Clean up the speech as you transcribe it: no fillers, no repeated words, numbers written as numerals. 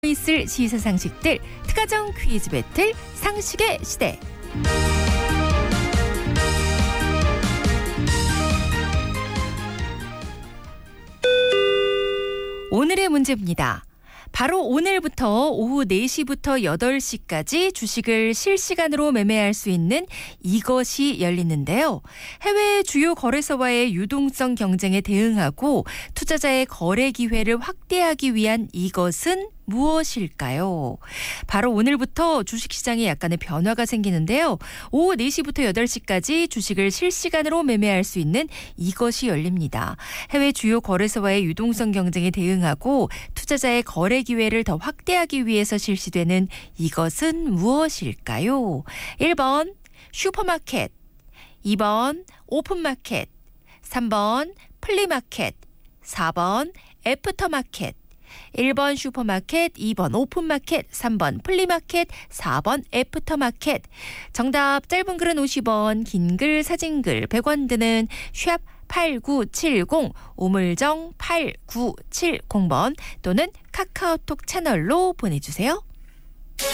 있을 시사상식들 특가정 퀴즈 배틀 상식의 시대. 오늘의 문제입니다. 바로 오늘부터 오후 4시부터 8시까지 주식을 실시간으로 매매할 수 있는 이것이 열리는데요. 해외 주요 거래소와의 유동성 경쟁에 대응하고 투자자의 거래 기회를 확대하기 위한 이것은 무엇일까요? 바로 오늘부터 주식시장에 약간의 변화가 생기는데요. 오후 4시부터 8시까지 주식을 실시간으로 매매할 수 있는 이것이 열립니다. 해외 주요 거래소와의 유동성 경쟁에 대응하고 투자자의 거래 기회를 더 확대하기 위해서 실시되는 이것은 무엇일까요? 1번 슈퍼마켓, 2번 오픈마켓, 3번 플리마켓, 4번 애프터마켓. 1번 슈퍼마켓, 2번 오픈마켓, 3번 플리마켓, 4번 애프터마켓. 정답 짧은 글은 50원, 긴 글, 사진글 100원 드는 샵 8970, 우물정 8970번 또는 카카오톡 채널로 보내주세요.